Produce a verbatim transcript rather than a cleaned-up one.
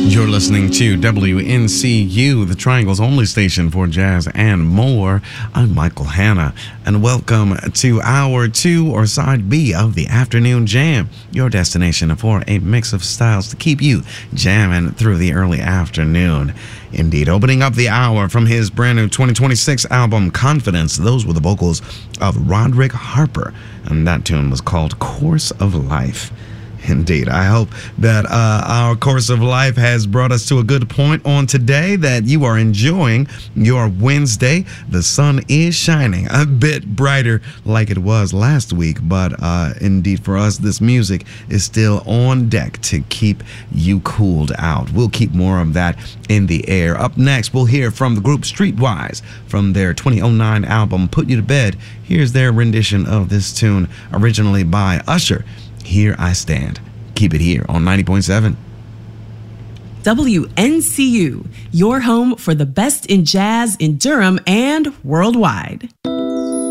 You're listening to W N C U, the Triangle's only station for jazz and more. I'm Michael Hanna, and welcome to Hour two, or Side B, of the Afternoon Jam, your destination for a mix of styles to keep you jamming through the early afternoon. Indeed, opening up the hour from his brand new twenty twenty-six album, Confidence, those were the vocals of Roderick Harper, and that tune was called Course of Life. Indeed. I hope that uh, our course of life has brought us to a good point on today, that you are enjoying your Wednesday. The sun is shining a bit brighter like it was last week, but uh, indeed for us, this music is still on deck to keep you cooled out. We'll keep more of that in the air. Up next, we'll hear from the group Streetwise from their twenty oh nine album, Put You to Bed. Here's their rendition of this tune, originally by Usher. Here I Stand. Keep it here on ninety point seven. W N C U, your home for the best in jazz in Durham and worldwide.